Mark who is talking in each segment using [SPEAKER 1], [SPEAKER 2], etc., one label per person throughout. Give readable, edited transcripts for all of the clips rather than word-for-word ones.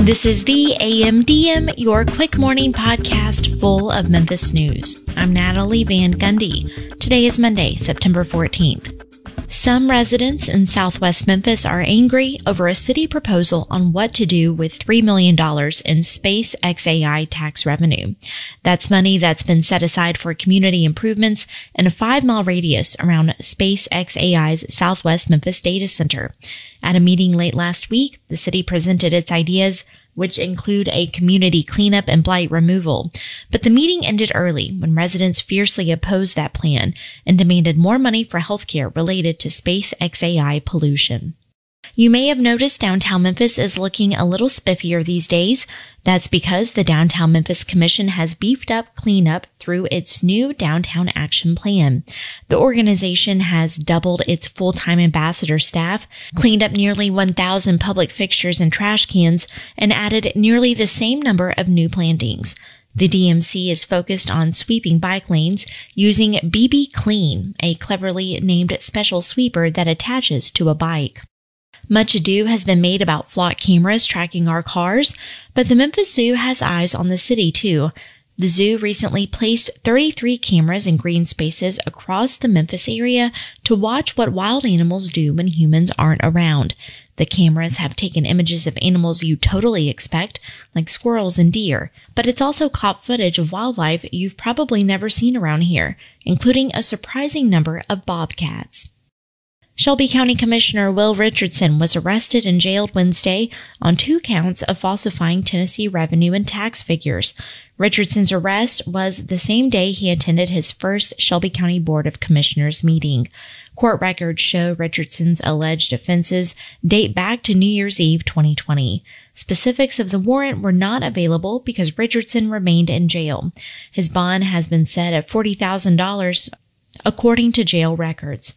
[SPEAKER 1] This is the AMDM, your quick morning podcast full of Memphis news. I'm Natalie Van Gundy. Today is Monday, September 14th. Some residents in Southwest Memphis are angry over a city proposal on what to do with $3 million in Space XAI tax revenue. That's money that's been set aside for community improvements in a 5-mile radius around Space XAI's Southwest Memphis data center. At a meeting late last week, the city presented its ideas, which include a community cleanup and blight removal. But the meeting ended early when residents fiercely opposed that plan and demanded more money for healthcare related to Space XAI pollution. You may have noticed downtown Memphis is looking a little spiffier these days. That's because the Downtown Memphis Commission has beefed up cleanup through its new Downtown Action Plan. The organization has doubled its full-time ambassador staff, cleaned up nearly 1,000 public fixtures and trash cans, and added nearly the same number of new plantings. The DMC is focused on sweeping bike lanes using BB Clean, a cleverly named special sweeper that attaches to a bike. Much ado has been made about flock cameras tracking our cars, but the Memphis Zoo has eyes on the city too. The zoo recently placed 33 cameras in green spaces across the Memphis area to watch what wild animals do when humans aren't around. The cameras have taken images of animals you totally expect, like squirrels and deer, but it's also caught footage of wildlife you've probably never seen around here, including a surprising number of bobcats. Shelby County Commissioner Will Richardson was arrested and jailed Wednesday on 2 counts of falsifying Tennessee revenue and tax figures. Richardson's arrest was the same day he attended his first Shelby County Board of Commissioners meeting. Court records show Richardson's alleged offenses date back to New Year's Eve 2020. Specifics of the warrant were not available because Richardson remained in jail. His bond has been set at $40,000, according to jail records.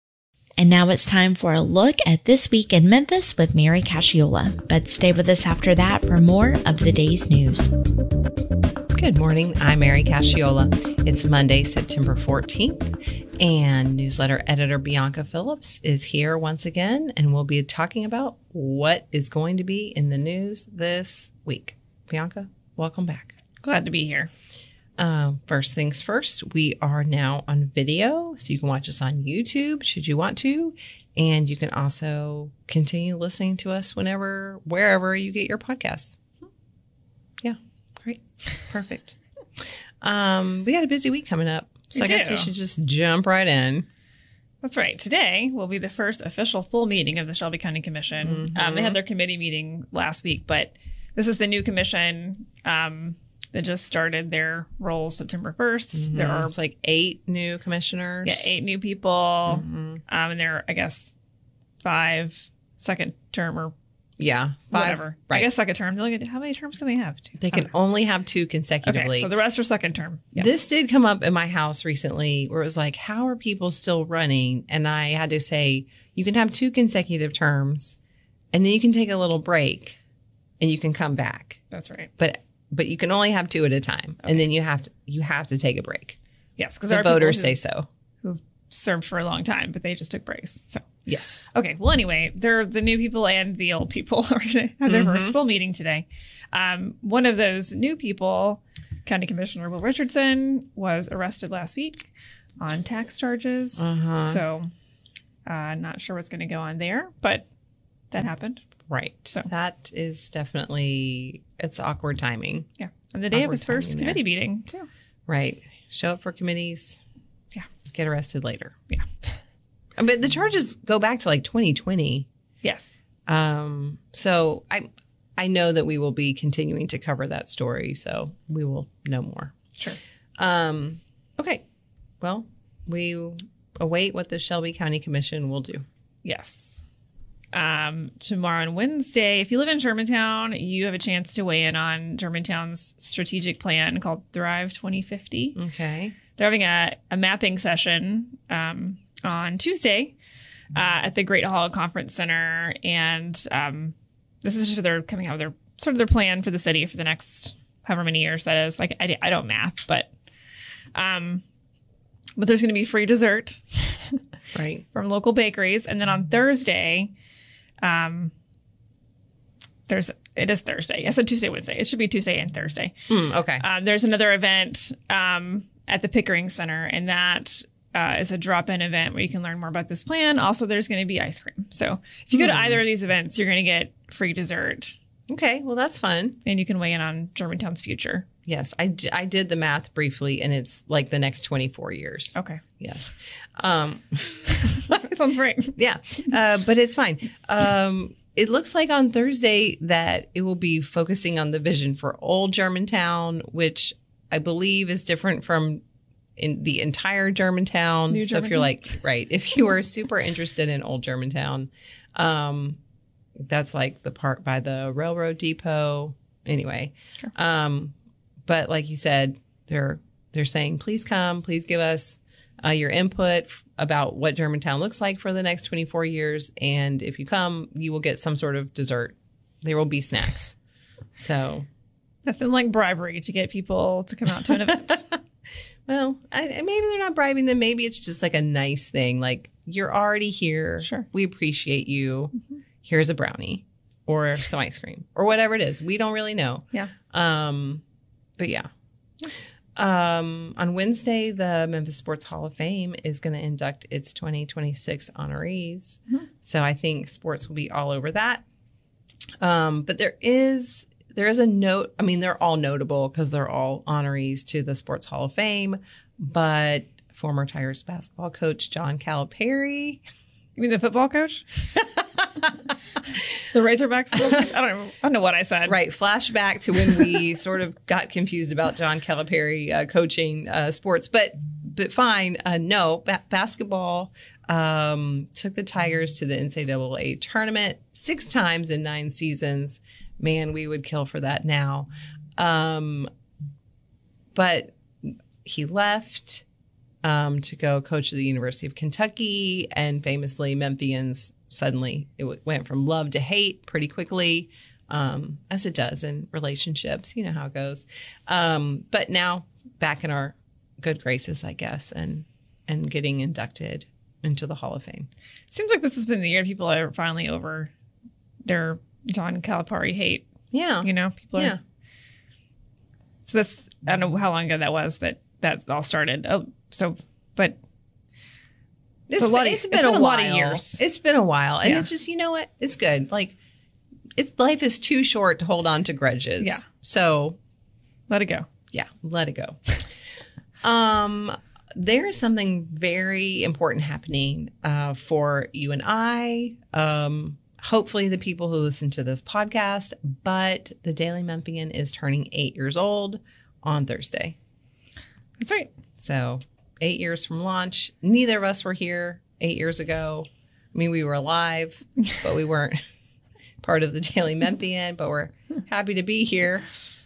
[SPEAKER 1] And now it's time for a look at This Week in Memphis with Mary Cacciola. But stay with us after that for more of the day's news.
[SPEAKER 2] Good morning. I'm Mary Cacciola. It's Monday, September 14th, and newsletter editor Bianca Phillips is here once again, and we'll be talking about what is going to be in the news this week. Bianca, welcome back.
[SPEAKER 3] Glad to be here.
[SPEAKER 2] First things first, we are now on video, so you can watch us on YouTube should you want to, and you can also continue listening to us wherever you get your podcasts. Yeah, great. Perfect. We got a busy week coming up, so I guess we should just jump right in.
[SPEAKER 3] That's right. Today will be the first official full meeting of the Shelby County Commission.
[SPEAKER 2] Mm-hmm.
[SPEAKER 3] They had their committee meeting last week, but this is the new commission that just started their role September 1st.
[SPEAKER 2] Mm-hmm.
[SPEAKER 3] There are
[SPEAKER 2] it's like 8 new commissioners.
[SPEAKER 3] Yeah, 8 new people.
[SPEAKER 2] Mm-hmm.
[SPEAKER 3] And there are, I guess, 5 second term or
[SPEAKER 2] 5,
[SPEAKER 3] whatever.
[SPEAKER 2] Right.
[SPEAKER 3] I guess second term. How many terms can they have?
[SPEAKER 2] They can only have 2 consecutively.
[SPEAKER 3] Okay, so the rest are second term. Yeah.
[SPEAKER 2] This did come up in my house recently where it was like, how are people still running? And I had to say, you can have 2 consecutive terms and then you can take a little break and you can come back.
[SPEAKER 3] That's right.
[SPEAKER 2] But you can only have 2 at a time, and then you have to take a break.
[SPEAKER 3] Yes, because
[SPEAKER 2] the voters say so.
[SPEAKER 3] Who've served for a long time, but they just took breaks. So
[SPEAKER 2] yes.
[SPEAKER 3] Okay. Well, anyway, they're the new people and the old people are going to have their first full meeting today. One of those new people, County Commissioner Will Richardson, was arrested last week on tax charges. So, not sure what's going to go on there, but that happened.
[SPEAKER 2] Right. So that is definitely, it's awkward timing.
[SPEAKER 3] Yeah. And the day of his first committee meeting, too.
[SPEAKER 2] Right. Show up for committees.
[SPEAKER 3] Yeah.
[SPEAKER 2] Get arrested later.
[SPEAKER 3] Yeah.
[SPEAKER 2] But the charges go back to like 2020.
[SPEAKER 3] Yes.
[SPEAKER 2] So I know that we will be continuing to cover that story, so we will know more.
[SPEAKER 3] Sure.
[SPEAKER 2] Okay. Well, we await what the Shelby County Commission will do.
[SPEAKER 3] Yes. Tomorrow and Wednesday, if you live in Germantown, you have a chance to weigh in on Germantown's strategic plan called Thrive 2050.
[SPEAKER 2] Okay.
[SPEAKER 3] They're having a mapping session on Tuesday at the Great Hall Conference Center. And this is just they're coming out with their plan for the city for the next however many years that is. Like, I don't math, but there's going to be free dessert
[SPEAKER 2] right,
[SPEAKER 3] from local bakeries. And then on Thursday, It is Thursday. I said Tuesday, Wednesday. It should be Tuesday and Thursday.
[SPEAKER 2] Okay.
[SPEAKER 3] There's another event at the Pickering Center, and that is a drop-in event where you can learn more about this plan. Also, there's going to be ice cream. So if you go to either of these events, you're going to get free dessert.
[SPEAKER 2] Okay. Well, that's fun.
[SPEAKER 3] And you can weigh in on Germantown's future.
[SPEAKER 2] Yes. I did the math briefly, and it's like the next 24 years.
[SPEAKER 3] Okay.
[SPEAKER 2] Yes.
[SPEAKER 3] Sounds right.
[SPEAKER 2] Yeah. But it's fine. It looks like on Thursday that it will be focusing on the vision for Old Germantown, which I believe is different from in the entire Germantown.
[SPEAKER 3] New
[SPEAKER 2] So if you're
[SPEAKER 3] Germantown?
[SPEAKER 2] if you are super interested in Old Germantown, that's like the part by the railroad depot. Anyway,
[SPEAKER 3] Sure.
[SPEAKER 2] But like you said, they're saying, please come, please give us your input about what Germantown looks like for the next 24 years. And if you come, you will get some sort of dessert. There will be snacks. So,
[SPEAKER 3] Nothing like bribery to get people to come out to an event.
[SPEAKER 2] well, maybe they're not bribing them. Maybe it's just like a nice thing. Like, you're already here.
[SPEAKER 3] Sure.
[SPEAKER 2] We appreciate you. Here's a brownie or some ice cream or whatever it is. We don't really know.
[SPEAKER 3] Yeah.
[SPEAKER 2] But yeah. On Wednesday, the Memphis Sports Hall of Fame is going to induct its 2026 honorees.
[SPEAKER 3] Mhm.
[SPEAKER 2] So I think sports will be all over that. But there is a note. I mean, they're all notable because they're all honorees to the Sports Hall of Fame. But former Tigers basketball coach John Calipari.
[SPEAKER 3] You mean the football coach? The Razorbacks football coach? I don't know what I said.
[SPEAKER 2] Right. Flashback to when we sort of got confused about John Calipari coaching sports. But fine. No, basketball took the Tigers to the NCAA tournament 6 times in 9 seasons. Man, we would kill for that now. But he left to go coach at the University of Kentucky, and famously Memphians suddenly it went from love to hate pretty quickly, as it does in relationships. You know how it goes. But now back in our good graces, I guess, and getting inducted into the Hall of Fame.
[SPEAKER 3] Seems like this has been the year people are finally over their John Calipari hate.
[SPEAKER 2] Yeah.
[SPEAKER 3] You know, people are.
[SPEAKER 2] Yeah.
[SPEAKER 3] So that's, I don't know how long ago that was that all started. Oh, so, but
[SPEAKER 2] It's
[SPEAKER 3] been a lot of years.
[SPEAKER 2] It's been a while. And
[SPEAKER 3] Yeah.
[SPEAKER 2] it's just, you know what? It's good. Like, life is too short to hold on to grudges.
[SPEAKER 3] Yeah.
[SPEAKER 2] So,
[SPEAKER 3] let it go.
[SPEAKER 2] yeah, let it go. There is something very important happening for you and I. Hopefully the people who listen to this podcast, but the Daily Memphian is turning 8 years old on Thursday.
[SPEAKER 3] That's right.
[SPEAKER 2] So 8 years from launch. Neither of us were here 8 years ago. I mean, we were alive, but we weren't part of the Daily Memphian, but we're happy to be here.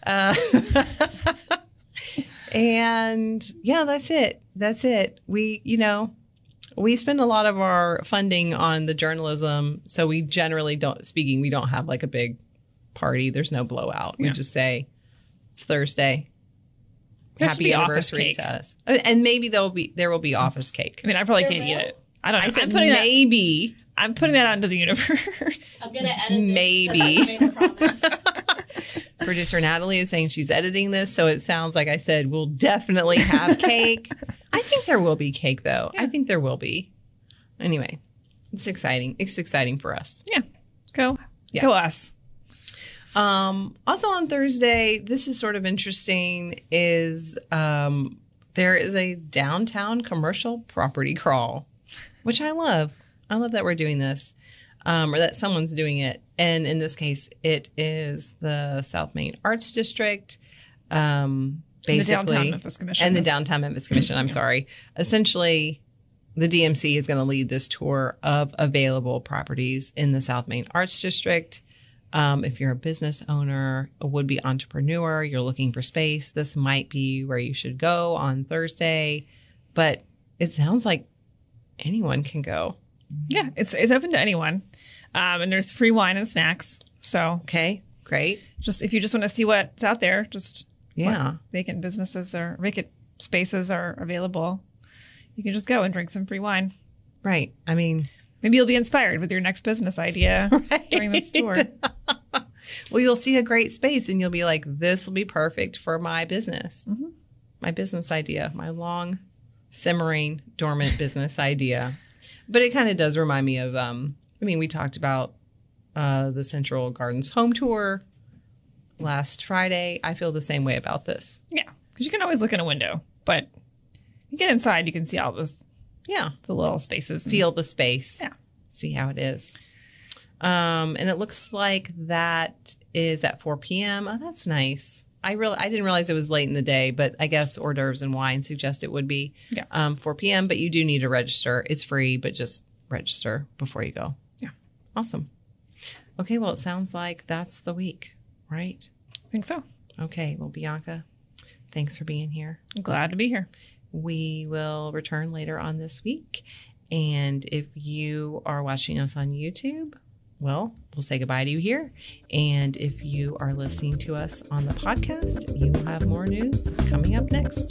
[SPEAKER 2] And yeah, that's it. That's it. We spend a lot of our funding on the journalism. So we generally we don't have like a big party. There's no blowout. We
[SPEAKER 3] Yeah.
[SPEAKER 2] just say it's Thursday.
[SPEAKER 3] There should
[SPEAKER 2] Happy
[SPEAKER 3] be office
[SPEAKER 2] anniversary
[SPEAKER 3] cake.
[SPEAKER 2] to us. And maybe there will be office cake.
[SPEAKER 3] I mean, I probably can't eat it. I don't know.
[SPEAKER 2] I said
[SPEAKER 3] maybe.
[SPEAKER 2] maybe.
[SPEAKER 3] I'm putting that out into the universe.
[SPEAKER 4] I'm going to edit this.
[SPEAKER 2] Maybe.
[SPEAKER 4] I made a promise.
[SPEAKER 2] Producer Natalie is saying she's editing this, so it sounds like I said we'll definitely have cake. I think there will be cake, though.
[SPEAKER 3] Yeah.
[SPEAKER 2] I think there will be. Anyway, it's exciting. It's exciting for us.
[SPEAKER 3] Yeah. Go.
[SPEAKER 2] Yeah.
[SPEAKER 3] Go us.
[SPEAKER 2] Also on Thursday, this is sort of interesting, is there is a downtown commercial property crawl, which I love. I love that we're doing this, or that someone's doing it. And in this case, it is the South Main Arts District, basically.
[SPEAKER 3] The Downtown Memphis Commission.
[SPEAKER 2] And the Downtown Memphis Commission, I'm sorry. Essentially, the DMC is going to lead this tour of available properties in the South Main Arts District. If you're a business owner, a would-be entrepreneur, you're looking for space, this might be where you should go on Thursday. But it sounds like anyone can go.
[SPEAKER 3] Yeah, it's open to anyone. And there's free wine and snacks. So
[SPEAKER 2] Okay, great.
[SPEAKER 3] just if you just want to see what's out there, just
[SPEAKER 2] Yeah.
[SPEAKER 3] what vacant spaces are available, you can just go and drink some free wine.
[SPEAKER 2] Right. I mean,
[SPEAKER 3] Maybe you'll be inspired with your next business idea during this tour.
[SPEAKER 2] Well, you'll see a great space and you'll be like, this will be perfect for my business.
[SPEAKER 3] Mm-hmm.
[SPEAKER 2] My business idea, my long simmering dormant business idea. But it kind of does remind me of, we talked about the Central Gardens home tour last Friday. I feel the same way about this.
[SPEAKER 3] Yeah, because you can always look in a window, but you get inside, you can see all this.
[SPEAKER 2] Yeah.
[SPEAKER 3] The little spaces.
[SPEAKER 2] Feel the space.
[SPEAKER 3] Yeah.
[SPEAKER 2] See how it is. And it looks like that is at 4 p.m. Oh, that's nice. I didn't realize it was late in the day, but I guess hors d'oeuvres and wine suggest it would be 4 p.m. But you do need to register. It's free, but just register before you go.
[SPEAKER 3] Yeah.
[SPEAKER 2] Awesome. Okay, well, it sounds like that's the week, right?
[SPEAKER 3] I think so.
[SPEAKER 2] Okay, well, Bianca, thanks for being here.
[SPEAKER 3] I'm glad to be here.
[SPEAKER 2] We will return later on this week. And if you are watching us on YouTube, well, we'll say goodbye to you here. And if you are listening to us on the podcast, you will have more news coming up next.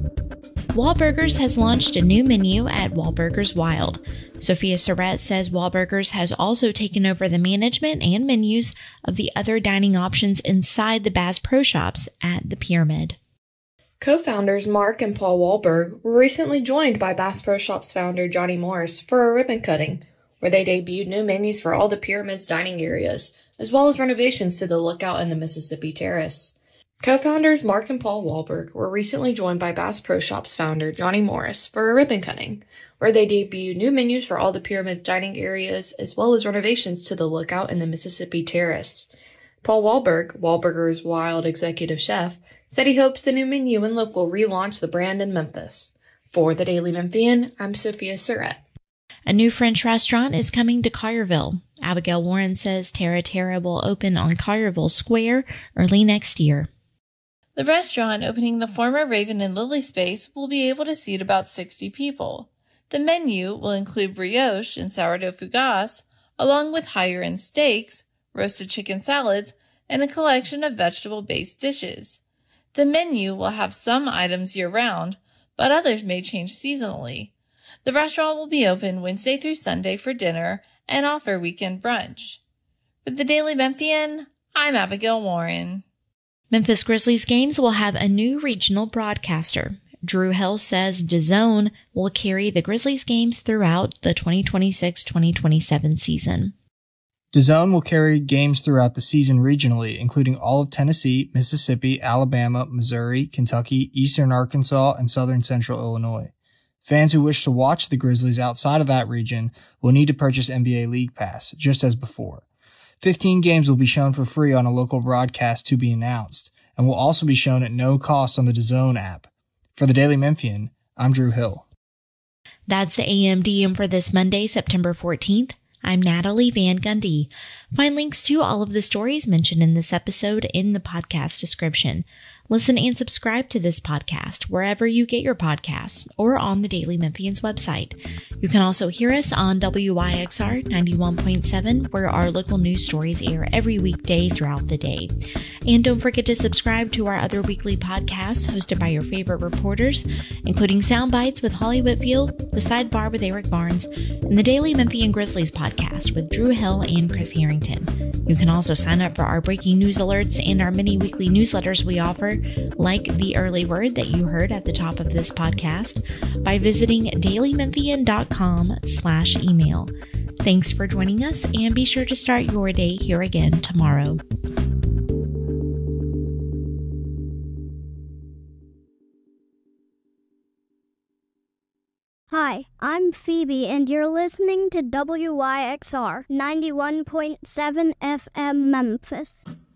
[SPEAKER 1] Wahlburgers has launched a new menu at Wahlburgers Wild. Sophia Surratt says Wahlburgers has also taken over the management and menus of the other dining options inside the Bass Pro Shops at the Pyramid.
[SPEAKER 5] Co-founders Mark and Paul Wahlberg were recently joined by Bass Pro Shops founder Johnny Morris for a ribbon cutting, where they debuted new menus for all the Pyramid's dining areas, as well as renovations to the Lookout and the Mississippi Terrace. Co-founders Mark and Paul Wahlberg were recently joined by Bass Pro Shops founder Johnny Morris for a ribbon cutting, where they debuted new menus for all the Pyramid's dining areas, as well as renovations to the Lookout and the Mississippi Terrace. Paul Wahlberg, Wahlburgers Wild executive chef, said he hopes the new menu and look will relaunch the brand in Memphis. For the Daily Memphian, I'm Sophia Surratt.
[SPEAKER 1] A new French restaurant is coming to Collierville. Abigail Warren says Terra Terra will open on Collierville Square early next year.
[SPEAKER 6] The restaurant, opening the former Raven and Lily space, will be able to seat about 60 people. The menu will include brioche and sourdough fougasse, along with higher-end steaks, roasted chicken salads, and a collection of vegetable-based dishes. The menu will have some items year-round, but others may change seasonally. The restaurant will be open Wednesday through Sunday for dinner and offer weekend brunch. For the Daily Memphian, I'm Abigail Warren.
[SPEAKER 1] Memphis Grizzlies games will have a new regional broadcaster. Drew Hill says DAZN will carry the Grizzlies games throughout the 2026-2027 season.
[SPEAKER 7] DAZN will carry games throughout the season regionally, including all of Tennessee, Mississippi, Alabama, Missouri, Kentucky, Eastern Arkansas, and Southern Central Illinois. Fans who wish to watch the Grizzlies outside of that region will need to purchase NBA League Pass, just as before. 15 games will be shown for free on a local broadcast to be announced, and will also be shown at no cost on the DAZN app. For the Daily Memphian, I'm Drew Hill.
[SPEAKER 1] That's the AMDM for this Monday, September 14th. I'm Natalie Van Gundy. Find links to all of the stories mentioned in this episode in the podcast description. Listen and subscribe to this podcast wherever you get your podcasts or on the Daily Memphian's website. You can also hear us on WYXR 91.7, where our local news stories air every weekday throughout the day. And don't forget to subscribe to our other weekly podcasts hosted by your favorite reporters, including Sound Bites with Holly Whitfield, The Sidebar with Eric Barnes, and the Daily Memphian Grizzlies podcast with Drew Hill and Chris Harrington. You can also sign up for our breaking news alerts and our many weekly newsletters we offer, like the early word that you heard at the top of this podcast, by visiting dailymemphian.com/email. Thanks for joining us, and be sure to start your day here again tomorrow.
[SPEAKER 8] Hi, I'm Phoebe, and you're listening to WYXR 91.7 FM Memphis.